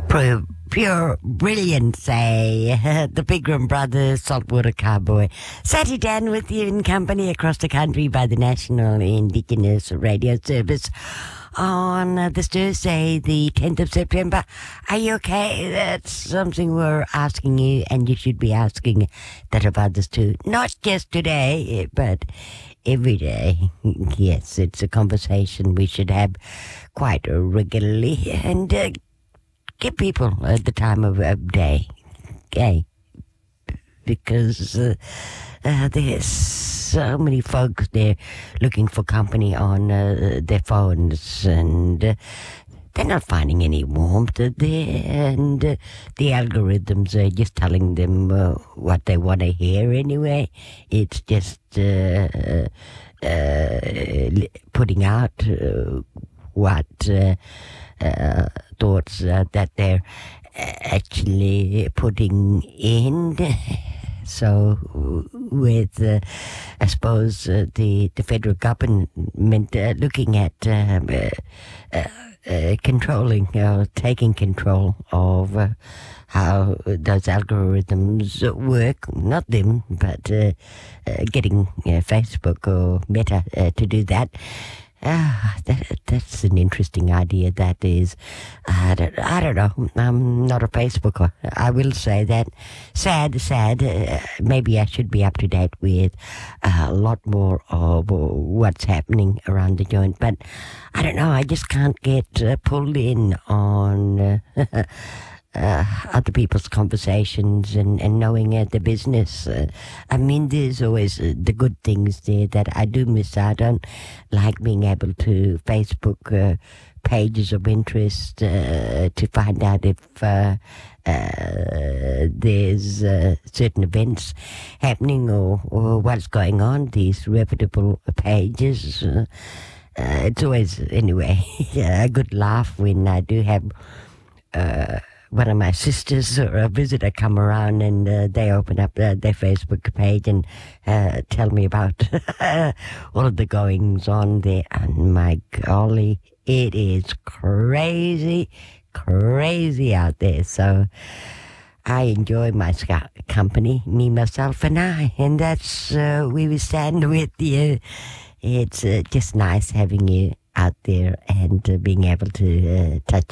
Pure brilliance, eh? The Pigram Brothers, Saltwater Cowboy. Saturday Dan with you in company across the country by the National Indigenous Radio Service on this Thursday, the 10th of September. Are you okay? That's something we're asking you, and you should be asking that of others too. Not just today, but every day. Yes, it's a conversation we should have quite regularly, and give people the time of day, okay? Because there's so many folks there looking for company on their phones, and they're not finding any warmth there, and the algorithms are just telling them what they want to hear anyway. It's just putting out what thoughts that they're actually putting in. So with, I suppose, the federal government looking at controlling, taking control of how those algorithms work, not them, but getting Facebook or Meta to do that. That's an interesting idea. That is, I don't know. I'm not a Facebooker. I will say that. Sad. Maybe I should be up to date with a lot more of what's happening around the joint. But I don't know. I just can't get pulled in on other people's conversations and knowing the business. I mean, there's always the good things there that I do miss out on, like being able to Facebook pages of interest to find out if there's certain events happening or what's going on, these reputable pages. It's always, anyway, a good laugh when I do have one of my sisters or a visitor come around and they open up their Facebook page and tell me about all of the goings on there. And my golly, it is crazy out there. So I enjoy my company, me, myself, and I. And that's we will stand with you. It's just nice having you out there and being able to touch